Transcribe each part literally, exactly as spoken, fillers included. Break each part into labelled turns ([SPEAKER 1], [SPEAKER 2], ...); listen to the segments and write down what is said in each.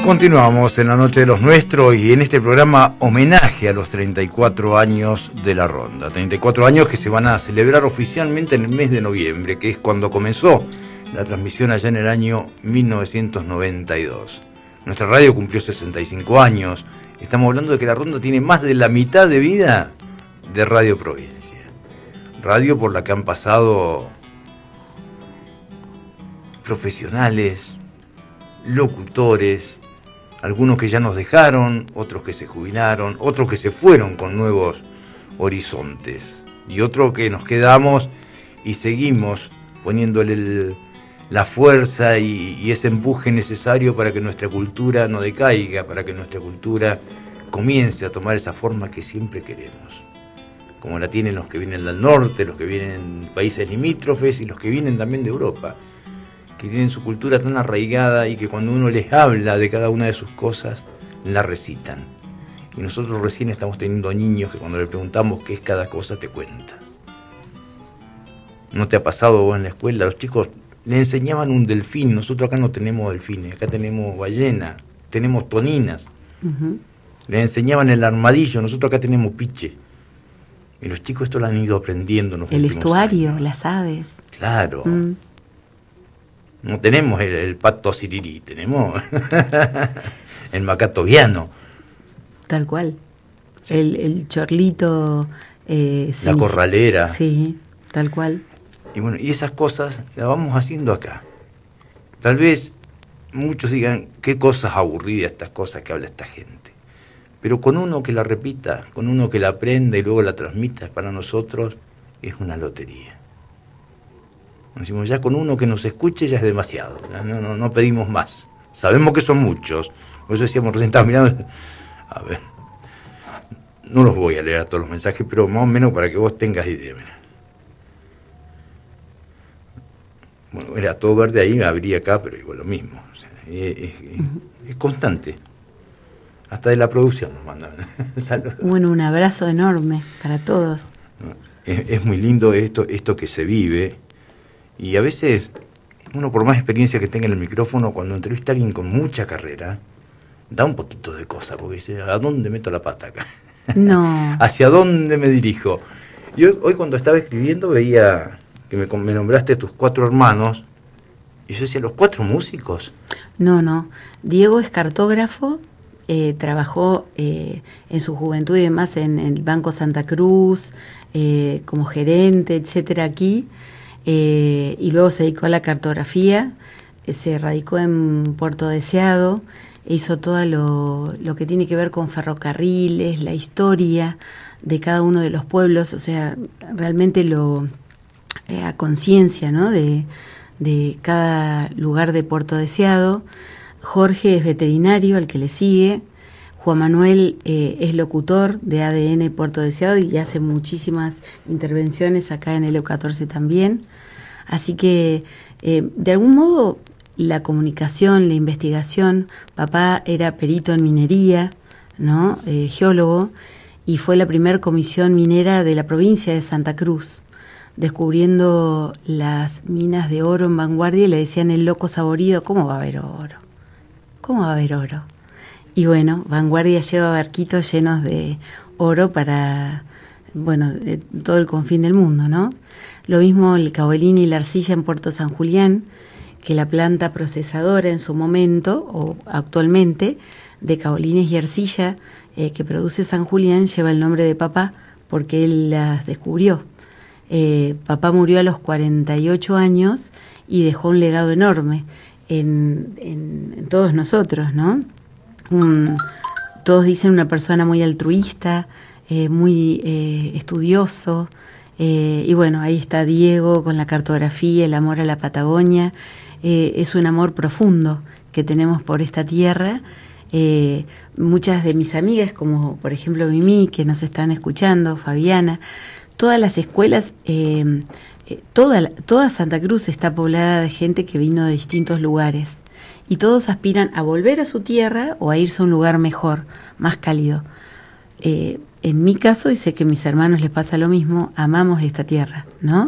[SPEAKER 1] Continuamos en la Noche de los Nuestros y en este programa homenaje a los treinta y cuatro años de la Ronda. treinta y cuatro años que se van a celebrar oficialmente en el mes de noviembre, que es cuando comenzó la transmisión allá en el año mil novecientos noventa y dos. Nuestra radio cumplió sesenta y cinco años. Estamos hablando de que la Ronda tiene más de la mitad de vida de Radio Provincia. Radio por la que han pasado profesionales, locutores, algunos que ya nos dejaron, otros que se jubilaron, otros que se fueron con nuevos horizontes y otros que nos quedamos y seguimos poniéndole el, la fuerza y, y ese empuje necesario para que nuestra cultura no decaiga, para que nuestra cultura comience a tomar esa forma que siempre queremos, como la tienen los que vienen del norte, los que vienen de países limítrofes y los que vienen también de Europa, que tienen su cultura tan arraigada y que cuando uno les habla de cada una de sus cosas, la recitan. Y nosotros recién estamos teniendo niños que cuando le preguntamos qué es cada cosa, te cuenta. ¿No te ha pasado vos en la escuela? Los chicos le enseñaban un delfín. Nosotros acá no tenemos delfines, acá tenemos ballena, tenemos toninas. Uh-huh. Le enseñaban el armadillo, nosotros acá tenemos piche. Y los chicos esto lo han ido aprendiendo en los
[SPEAKER 2] el
[SPEAKER 1] últimos
[SPEAKER 2] estuario,
[SPEAKER 1] años.
[SPEAKER 2] las aves.
[SPEAKER 1] Claro.
[SPEAKER 2] Mm.
[SPEAKER 1] No tenemos el, el pato sirirí, tenemos el macato viano.
[SPEAKER 2] Tal cual. Sí. El, el chorlito. Eh,
[SPEAKER 1] la
[SPEAKER 2] sí,
[SPEAKER 1] corralera.
[SPEAKER 2] Sí, tal cual.
[SPEAKER 1] Y bueno, y esas cosas las vamos haciendo acá. Tal vez muchos digan, qué cosas aburridas estas cosas que habla esta gente. Pero con uno que la repita, con uno que la aprenda y luego la transmita, para nosotros es una lotería. Decimos, ya con uno que nos escuche ya es demasiado, no, no, no pedimos más. Sabemos que son muchos, por eso decíamos, recién estaba mirando, a ver, no los voy a leer a todos los mensajes, pero más o menos para que vos tengas idea. Mira. Bueno, era todo verde ahí, habría acá, pero igual lo mismo. O sea, es, es, es, es constante. Hasta de la producción nos mandan.
[SPEAKER 2] Bueno, un abrazo enorme para todos.
[SPEAKER 1] Es, es muy lindo esto, esto que se vive. Y a veces, uno por más experiencia que tenga en el micrófono, cuando entrevista a alguien con mucha carrera, da un poquito de cosa, porque dice, ¿a dónde meto la pata acá?
[SPEAKER 2] No.
[SPEAKER 1] ¿Hacia dónde me dirijo? Y hoy, hoy cuando estaba escribiendo veía que me, me nombraste tus cuatro hermanos, y yo decía, ¿los cuatro músicos?
[SPEAKER 2] No, no. Diego es cartógrafo, eh, trabajó eh, en su juventud y demás en, en el Banco Santa Cruz, eh, como gerente, etcétera, aquí. Eh, y luego se dedicó a la cartografía, eh, se radicó en Puerto Deseado, hizo todo lo, lo que tiene que ver con ferrocarriles, la historia de cada uno de los pueblos, o sea, realmente lo eh, a conciencia, ¿no?, de, de cada lugar de Puerto Deseado. Jorge es veterinario, al que le sigue. Juan Manuel eh, es locutor de A D N Puerto Deseado y hace muchísimas intervenciones acá en el E U catorce también. Así que, eh, de algún modo, la comunicación, la investigación, papá era perito en minería, ¿no?, eh, geólogo, y fue la primera comisión minera de la provincia de Santa Cruz, descubriendo las minas de oro en Vanguardia, y le decían el loco saborido, ¿cómo va a haber oro? ¿Cómo va a haber oro? Y bueno, Vanguardia lleva barquitos llenos de oro para, bueno, de todo el confín del mundo, ¿no? Lo mismo el caolín y la arcilla en Puerto San Julián, que la planta procesadora en su momento, o actualmente, de caolines y arcilla eh, que produce San Julián, lleva el nombre de papá, porque él las descubrió. Eh, papá murió a los cuarenta y ocho años y dejó un legado enorme en, en, en todos nosotros, ¿no? Un, todos dicen una persona muy altruista, eh, muy eh, estudioso, eh, y bueno, ahí está Diego con la cartografía, el amor a la Patagonia. Eh, es un amor profundo que tenemos por esta tierra. Eh, muchas de mis amigas, como por ejemplo Mimi, que nos están escuchando, Fabiana, todas las escuelas, eh, eh, toda, toda Santa Cruz está poblada de gente que vino de distintos lugares. Y todos aspiran a volver a su tierra o a irse a un lugar mejor, más cálido. Eh, en mi caso, y sé que a mis hermanos les pasa lo mismo, amamos esta tierra, ¿no?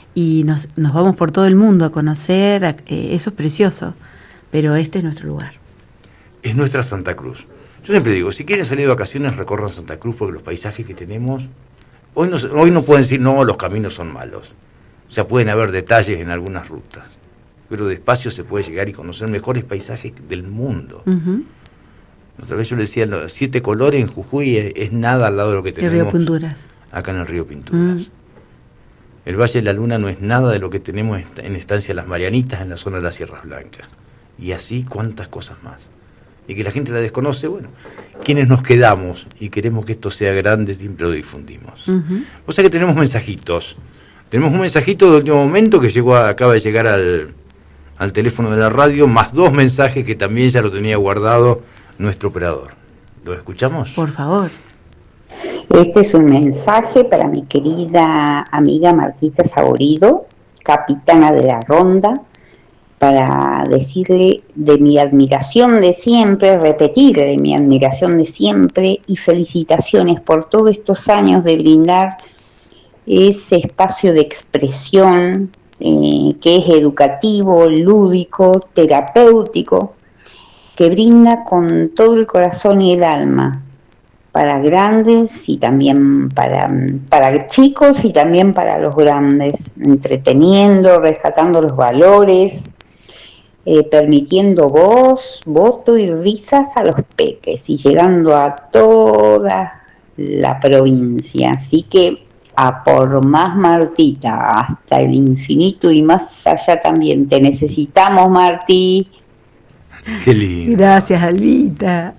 [SPEAKER 2] Y nos, nos vamos por todo el mundo a conocer, a, eh, eso es precioso, pero este es nuestro lugar.
[SPEAKER 1] es nuestra Santa Cruz. Yo siempre digo, si quieren salir de vacaciones, recorran Santa Cruz, porque los paisajes que tenemos, hoy no, hoy no pueden decir, no, los caminos son malos. O sea, pueden haber detalles en algunas rutas, pero despacio se puede llegar y conocer mejores paisajes del mundo. Uh-huh. Otra vez yo le decía, los siete colores en Jujuy es, es nada al lado de lo que tenemos
[SPEAKER 2] el río Pinturas.
[SPEAKER 1] Acá en el río Pinturas. Uh-huh. El Valle de la Luna no es nada de lo que tenemos en Estancia Las Marianitas, en la zona de las Sierras Blancas. Y así cuántas cosas más. Y que la gente la desconoce, bueno, quienes nos quedamos y queremos que esto sea grande, siempre lo difundimos. Uh-huh. O sea que tenemos mensajitos. Tenemos un mensajito de último momento que llegó a, acaba de llegar al, al teléfono de la radio, más dos mensajes que también ya lo tenía guardado nuestro operador. ¿Lo escuchamos?
[SPEAKER 2] Por favor.
[SPEAKER 3] Este es un mensaje para mi querida amiga Martita Saborido, capitana de la Ronda, para decirle de mi admiración de siempre, repetirle mi admiración de siempre y felicitaciones por todos estos años de brindar ese espacio de expresión eh, que es educativo, lúdico, terapéutico, que brinda con todo el corazón y el alma para grandes y también para, para chicos y también para los grandes, entreteniendo, rescatando los valores, Eh, permitiendo voz, voto y risas a los peques y llegando a toda la provincia. Así que a por más, Martita, hasta el infinito y más allá también. Te necesitamos, Martí.
[SPEAKER 1] Qué lindo.
[SPEAKER 2] Gracias, Albita.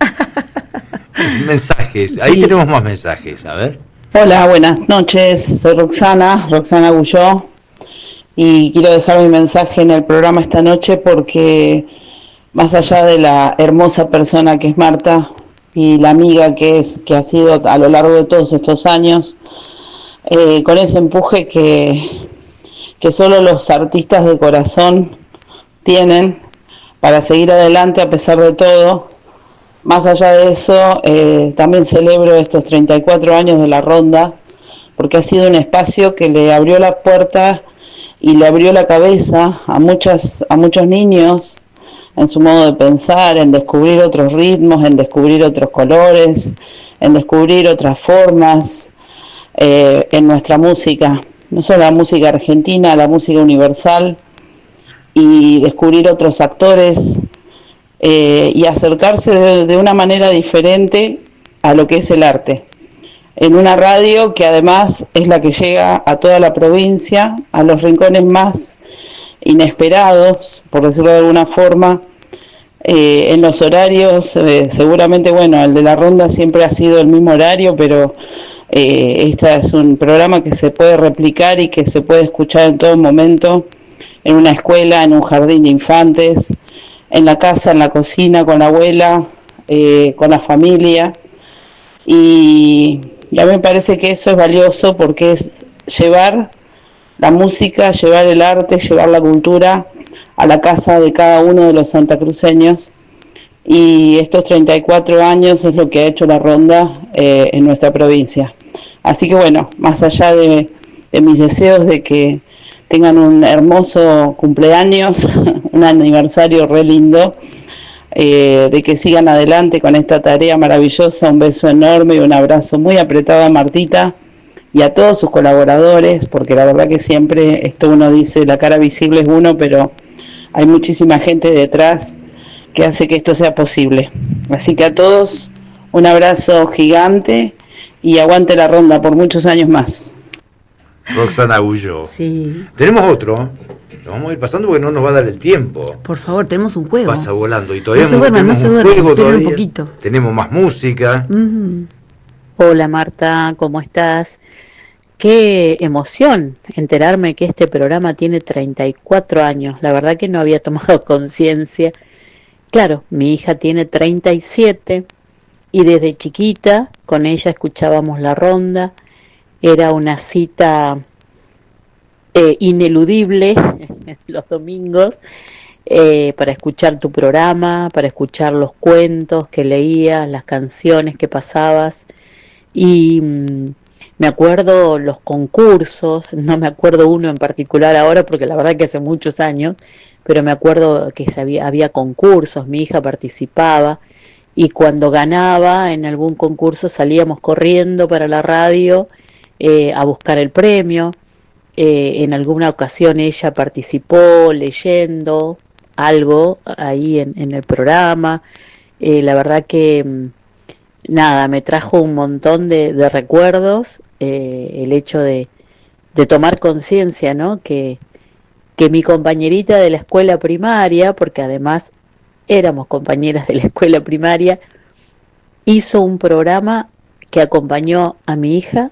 [SPEAKER 1] Mensajes, ahí sí. Tenemos más mensajes, a ver.
[SPEAKER 4] Hola, buenas noches, soy Roxana, Roxana Gulló. Y quiero dejar mi mensaje en el programa esta noche porque más allá de la hermosa persona que es Marta y la amiga que es que ha sido a lo largo de todos estos años, eh, con ese empuje que, que solo los artistas de corazón tienen para seguir adelante a pesar de todo, más allá de eso, eh, también celebro estos treinta y cuatro años de la Ronda porque ha sido un espacio que le abrió la puerta y le abrió la cabeza a muchas a muchos niños en su modo de pensar, en descubrir otros ritmos, en descubrir otros colores, en descubrir otras formas eh, en nuestra música, no solo la música argentina, la música universal, y descubrir otros actores eh, y acercarse de, de una manera diferente a lo que es el arte. En una radio que además es la que llega a toda la provincia, a los rincones más inesperados, por decirlo de alguna forma, eh, en los horarios, eh, seguramente, bueno, el de la Ronda siempre ha sido el mismo horario, pero eh, este es un programa que se puede replicar y que se puede escuchar en todo momento, en una escuela, en un jardín de infantes, en la casa, en la cocina, con la abuela, eh, con la familia, y... Y a mí me parece que eso es valioso porque es llevar la música, llevar el arte, llevar la cultura a la casa de cada uno de los santacruceños. Y estos treinta y cuatro años es lo que ha hecho la Ronda eh, en nuestra provincia. Así que bueno, más allá de, de mis deseos de que tengan un hermoso cumpleaños, un aniversario re lindo, Eh, de que sigan adelante con esta tarea maravillosa, un beso enorme y un abrazo muy apretado a Martita y a todos sus colaboradores, porque la verdad que siempre esto uno dice, la cara visible es uno, pero hay muchísima gente detrás que hace que esto sea posible. Así que a todos un abrazo gigante y aguante la Ronda por muchos años más.
[SPEAKER 1] Roxana Gulló.
[SPEAKER 2] Sí.
[SPEAKER 1] Tenemos otro. Lo vamos a ir pasando porque no nos va a dar el tiempo.
[SPEAKER 2] Por favor, tenemos un juego.
[SPEAKER 1] Pasa volando y todavía
[SPEAKER 2] no se duerman,
[SPEAKER 1] tenemos
[SPEAKER 2] no se
[SPEAKER 1] un
[SPEAKER 2] duerman,
[SPEAKER 1] juego todavía.
[SPEAKER 2] Un poquito.
[SPEAKER 1] Tenemos más música.
[SPEAKER 2] Uh-huh.
[SPEAKER 5] Hola Marta, ¿cómo estás? Qué emoción enterarme que este programa tiene treinta y cuatro años. La verdad que no había tomado conciencia. Claro, mi hija tiene treinta y siete y desde chiquita con ella escuchábamos la Ronda. Era una cita eh, ineludible los domingos eh, para escuchar tu programa, para escuchar los cuentos que leías, las canciones que pasabas. Y mmm, me acuerdo los concursos, no me acuerdo uno en particular ahora porque la verdad que hace muchos años, pero me acuerdo que había, había concursos, mi hija participaba y cuando ganaba en algún concurso salíamos corriendo para la radio eh, a buscar el premio. Eh, en alguna ocasión ella participó leyendo algo ahí en, en el programa. Eh, la verdad que nada, me trajo un montón de, de recuerdos, eh, el hecho de, de tomar conciencia, ¿no? Que, que mi compañerita de la escuela primaria, porque además éramos compañeras de la escuela primaria, hizo un programa que acompañó a mi hija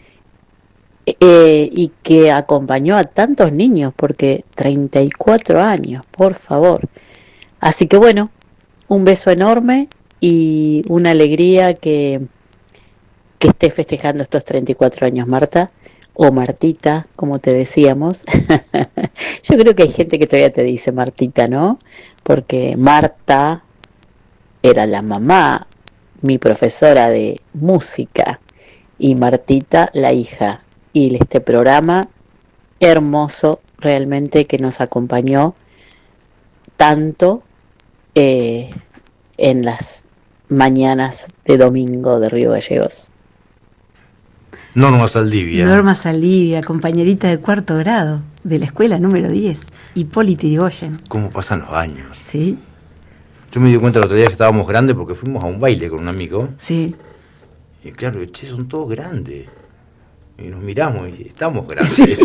[SPEAKER 5] eh, y que acompañó a tantos niños, porque treinta y cuatro años, por favor. Así que bueno, un beso enorme y una alegría que, que esté festejando estos treinta y cuatro años, Marta, o Martita, como te decíamos. Yo creo que hay gente que todavía te dice Martita, ¿no? Porque Marta era la mamá, mi profesora de música, y Martita la hija. Y este programa hermoso realmente que nos acompañó tanto eh, en las mañanas de domingo de Río Gallegos.
[SPEAKER 1] Norma Saldivia.
[SPEAKER 2] Norma Saldivia, compañerita de cuarto grado de la escuela número diez, Hipólito Yrigoyen.
[SPEAKER 1] ¿Cómo pasan los años?
[SPEAKER 2] Sí.
[SPEAKER 1] Yo me di cuenta el otro día que estábamos grandes porque fuimos a un baile con un amigo.
[SPEAKER 2] Sí.
[SPEAKER 1] Y claro, che, son todos grandes. Y nos miramos y estamos grandes.
[SPEAKER 2] Sí.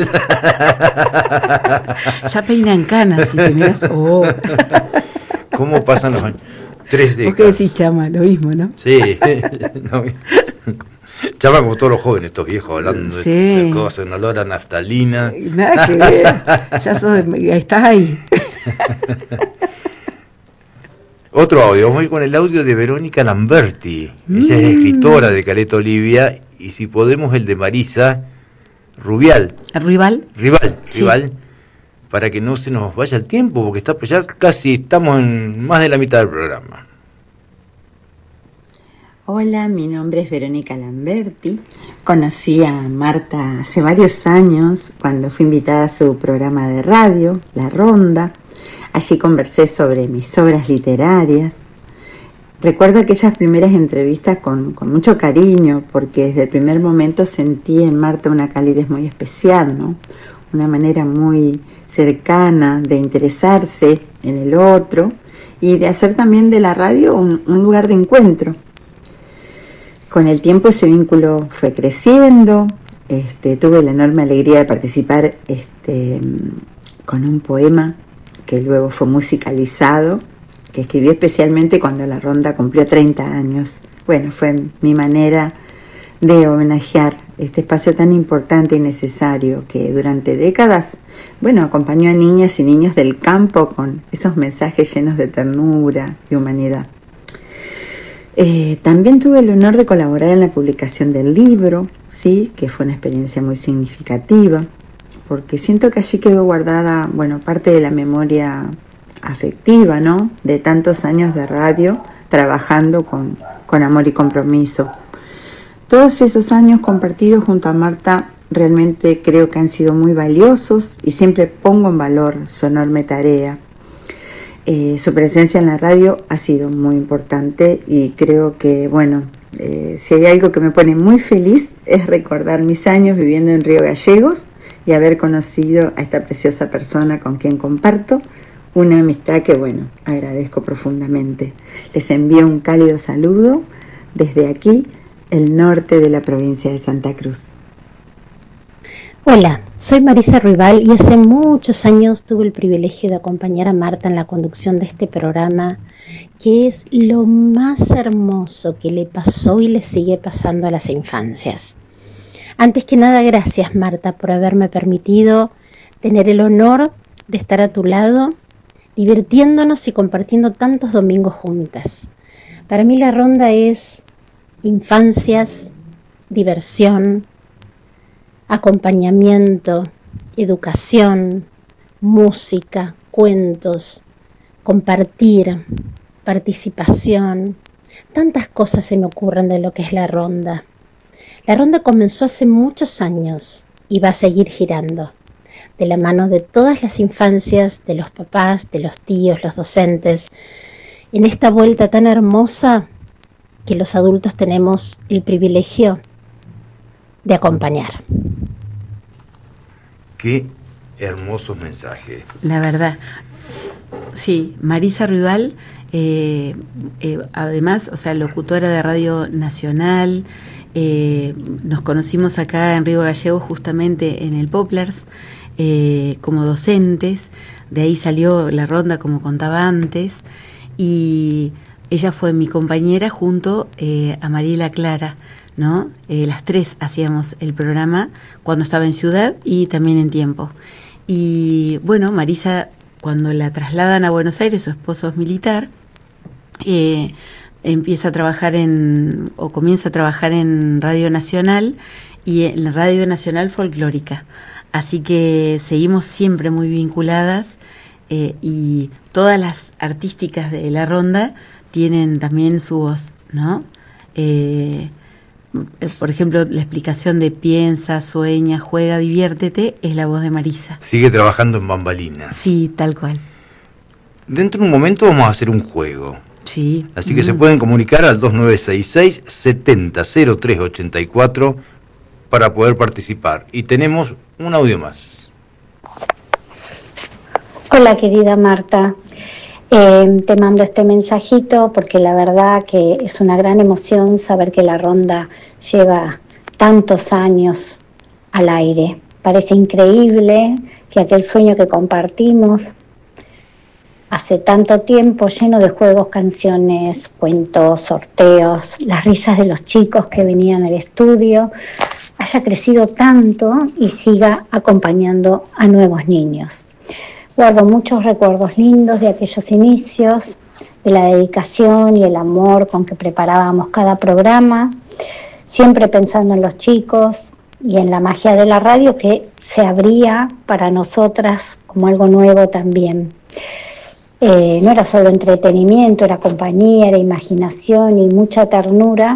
[SPEAKER 2] Ya peinan canas y te mirás. Oh.
[SPEAKER 1] ¿Cómo pasan los años? Tres décadas.
[SPEAKER 2] ¿Vos qué decís, Chama? Lo mismo, ¿no?
[SPEAKER 1] Sí. No, Chama como todos los jóvenes, estos viejos, hablando
[SPEAKER 2] sí.
[SPEAKER 1] de, de cosas, un olor a naftalina.
[SPEAKER 2] Nada que ver. Ya sos, estás ahí.
[SPEAKER 1] Otro audio, vamos a ir con el audio de Verónica Lamberti.
[SPEAKER 2] Mm.
[SPEAKER 1] Ella es escritora de Caleta Olivia, y si podemos el de Marisa Rubial.
[SPEAKER 2] ¿Rival?
[SPEAKER 1] Rival,
[SPEAKER 2] Sí.
[SPEAKER 1] Rival, para que no se nos vaya el tiempo, porque está, ya casi estamos en más de la mitad del programa.
[SPEAKER 6] Hola, mi nombre es Verónica Lamberti. Conocí a Marta hace varios años cuando fui invitada a su programa de radio, La Ronda. Allí conversé sobre mis obras literarias. Recuerdo aquellas primeras entrevistas con, con mucho cariño, porque desde el primer momento sentí en Marta una calidez muy especial, ¿no? Una manera muy cercana de interesarse en el otro y de hacer también de la radio un, un lugar de encuentro. Con el tiempo ese vínculo fue creciendo. Este, tuve la enorme alegría de participar este, con un poema que luego fue musicalizado, que escribí especialmente cuando La Ronda cumplió treinta años. Bueno, fue mi manera de homenajear este espacio tan importante y necesario que durante décadas, bueno, acompañó a niñas y niños del campo con esos mensajes llenos de ternura y humanidad. Eh, también tuve el honor de colaborar en la publicación del libro, sí, que fue una experiencia muy significativa, porque siento que allí quedó guardada, bueno, parte de la memoria afectiva, ¿no? De tantos años de radio, trabajando con, con amor y compromiso. Todos esos años compartidos junto a Marta realmente creo que han sido muy valiosos y siempre pongo en valor su enorme tarea. Eh, su presencia en la radio ha sido muy importante y creo que, bueno, eh, si hay algo que me pone muy feliz es recordar mis años viviendo en Río Gallegos y haber conocido a esta preciosa persona con quien comparto una amistad que, bueno, agradezco profundamente. Les envío un cálido saludo desde aquí, el norte de la provincia de Santa Cruz.
[SPEAKER 7] Hola, soy Marisa Rival y hace muchos años tuve el privilegio de acompañar a Marta en la conducción de este programa, que es lo más hermoso que le pasó y le sigue pasando a las infancias. Antes que nada, gracias Marta por haberme permitido tener el honor de estar a tu lado, divirtiéndonos y compartiendo tantos domingos juntas. Para mí La Ronda es infancias, diversión, acompañamiento, educación, música, cuentos, compartir, participación. Tantas cosas se me ocurren de lo que es La Ronda. La Ronda comenzó hace muchos años y va a seguir girando, de la mano de todas las infancias, de los papás, de los tíos, los docentes, en esta vuelta tan hermosa que los adultos tenemos el privilegio de acompañar.
[SPEAKER 1] Qué hermosos mensajes.
[SPEAKER 2] La verdad. Sí, Marisa Ruibal, eh, eh, además, o sea, locutora de Radio Nacional, eh, nos conocimos acá en Río Gallegos justamente en el Poplars, eh, como docentes, de ahí salió La Ronda, como contaba antes, y ella fue mi compañera junto eh, a Mariela Clara, ¿no? Eh, las tres hacíamos el programa cuando estaba en Ciudad y también en Tiempo. Y bueno, Marisa, cuando la trasladan a Buenos Aires, su esposo es militar, eh, empieza a trabajar en, o comienza a trabajar en Radio Nacional y en la Radio Nacional Folclórica. Así que seguimos siempre muy vinculadas, eh, y todas las artísticas de La Ronda tienen también su voz, ¿no? Eh, por ejemplo, la explicación de piensa, sueña, juega, diviértete, es la voz de Marisa.
[SPEAKER 1] Sigue trabajando en bambalinas.
[SPEAKER 2] Sí, tal cual.
[SPEAKER 1] Dentro de un momento vamos a hacer un juego.
[SPEAKER 2] Sí.
[SPEAKER 1] Así que
[SPEAKER 2] mm.
[SPEAKER 1] se pueden comunicar al dos nueve seis seis, setenta cero tres ochenta y cuatro para poder participar. Y tenemos un audio más.
[SPEAKER 8] Hola, querida Marta. Eh, te mando este mensajito porque la verdad que es una gran emoción saber que La Ronda lleva tantos años al aire. Parece increíble que aquel sueño que compartimos hace tanto tiempo, lleno de juegos, canciones, cuentos, sorteos, las risas de los chicos que venían al estudio, haya crecido tanto y siga acompañando a nuevos niños. Guardo muchos recuerdos lindos de aquellos inicios, de la dedicación y el amor con que preparábamos cada programa, siempre pensando en los chicos y en la magia de la radio que se abría para nosotras como algo nuevo también. Eh, no era solo entretenimiento, era compañía, era imaginación y mucha ternura,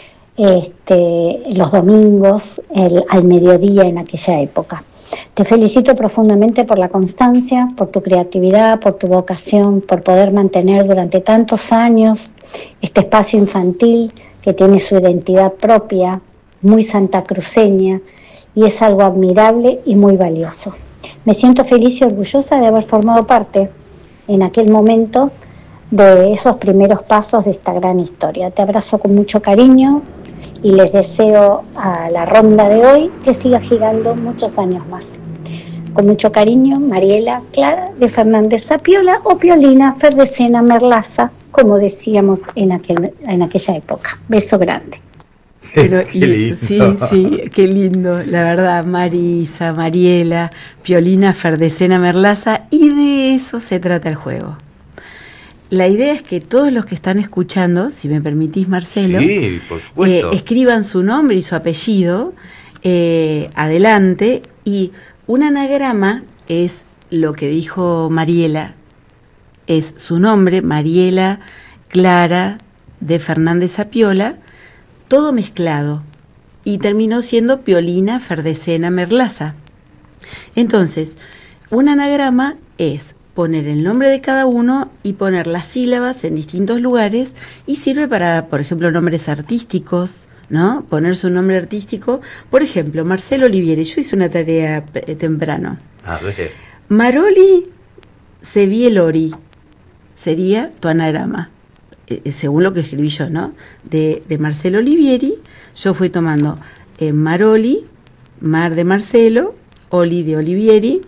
[SPEAKER 8] este, los domingos el, al mediodía en aquella época. Te felicito profundamente por la constancia, por tu creatividad, por tu vocación, por poder mantener durante tantos años este espacio infantil que tiene su identidad propia, muy santacruceña, y es algo admirable y muy valioso. Me siento feliz y orgullosa de haber formado parte en aquel momento de esos primeros pasos de esta gran historia. Te abrazo con mucho cariño y les deseo a La Ronda de hoy que siga girando muchos años más. Con mucho cariño, Mariela Clara de Fernández Sapiola o Piolina Ferdesena Merlaza, como decíamos en, aquel, en aquella época. Beso grande.
[SPEAKER 2] Pero, y, sí, sí, qué lindo, la verdad, Marisa, Mariela, Piolina Ferdesena Merlaza, y de eso se trata el juego. La idea es que todos los que están escuchando, si me permitís, Marcelo,
[SPEAKER 1] sí, por supuesto.
[SPEAKER 2] Eh, escriban su nombre y su apellido eh, adelante, y un anagrama es lo que dijo Mariela, es su nombre, Mariela Clara de Fernández Sapiola, todo mezclado, y terminó siendo Piolina Ferdesena Merlaza. Entonces, un anagrama es poner el nombre de cada uno y poner las sílabas en distintos lugares, y sirve para, por ejemplo, nombres artísticos, ¿no? Poner su nombre artístico. Por ejemplo, Marcelo Olivieri. Yo hice una tarea eh, temprano.
[SPEAKER 1] A ver.
[SPEAKER 2] Maroli Sevielori sería tu anagrama, eh, según lo que escribí yo, ¿no? De, de Marcelo Olivieri, yo fui tomando eh, Maroli, Mar de Marcelo, Oli de Olivieri,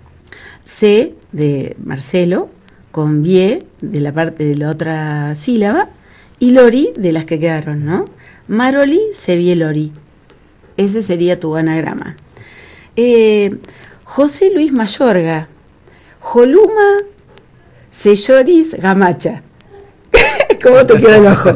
[SPEAKER 2] C de Marcelo, con Vie de la parte de la otra sílaba, y Lori de las que quedaron, ¿no? Maroli Sevielori. Ese sería tu anagrama. Eh, José Luis Mayorga, Joluma Selloris Gamacha. ¿Cómo te queda el ojo?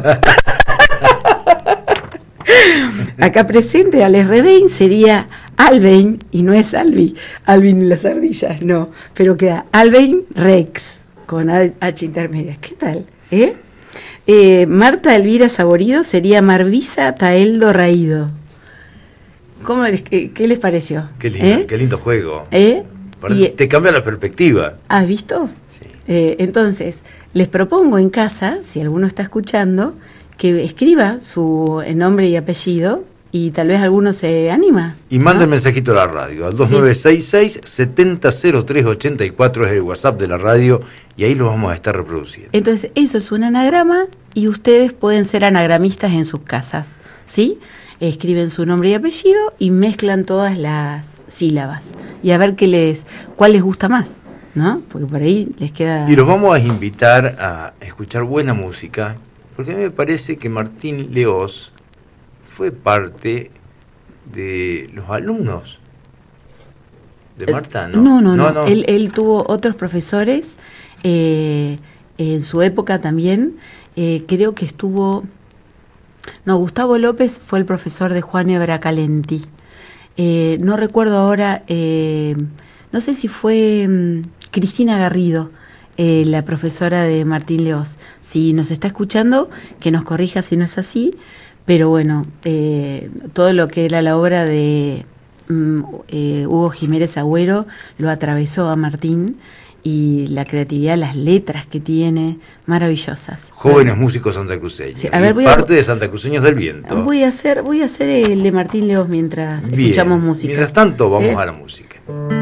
[SPEAKER 2] Acá presente, Alex Rebein sería Albein, y no es Albi, Alvin y las ardillas, no, pero queda Albein Rex, con H intermedia. ¿Qué tal? ¿Eh? Eh, Marta Elvira Saborido sería Marvisa Taeldo Raído. ¿Cómo les, qué, qué les pareció?
[SPEAKER 1] Qué lindo,
[SPEAKER 2] ¿Eh?
[SPEAKER 1] qué lindo juego.
[SPEAKER 2] ¿Eh?
[SPEAKER 1] Y, te cambia la perspectiva.
[SPEAKER 2] ¿Has visto?
[SPEAKER 1] Sí.
[SPEAKER 2] Eh, entonces, les propongo en casa, si alguno está escuchando, que escriba su nombre y apellido y tal vez alguno se anima.
[SPEAKER 1] Y manda ¿no? el mensajito a la radio, al dos nueve seis seis, siete cero cero tres ocho cuatro, es el WhatsApp de la radio, y ahí lo vamos a estar reproduciendo.
[SPEAKER 2] Entonces, eso es un anagrama y ustedes pueden ser anagramistas en sus casas, ¿sí? Escriben su nombre y apellido y mezclan todas las sílabas y a ver qué les, cuál les gusta más, ¿no? Porque por ahí les queda...
[SPEAKER 1] Y los vamos a invitar a escuchar buena música, porque a mí me parece que Martín Leós fue parte de los alumnos de Marta, ¿no?
[SPEAKER 2] No, no, no. no. no. Él, él tuvo otros profesores eh, en su época también. Eh, creo que estuvo... No, Gustavo López fue el profesor de Juan Ebra Calenti. Eh, no recuerdo ahora, eh, no sé si fue um, Cristina Garrido, eh, la profesora de Martín Leós. Si nos está escuchando, que nos corrija si no es así. Pero bueno, eh, todo lo que era la obra de um, eh, Hugo Jiménez Agüero lo atravesó a Martín, y la creatividad, las letras que tiene, maravillosas.
[SPEAKER 1] Jóvenes músicos santacruceños,
[SPEAKER 2] sí, a ver, voy
[SPEAKER 1] parte
[SPEAKER 2] a,
[SPEAKER 1] de Santacruceños del Viento.
[SPEAKER 2] Voy a hacer, voy a hacer el de Martín Leós mientras
[SPEAKER 1] Bien,
[SPEAKER 2] escuchamos música.
[SPEAKER 1] Mientras tanto, vamos
[SPEAKER 2] ¿Eh?
[SPEAKER 1] a la música.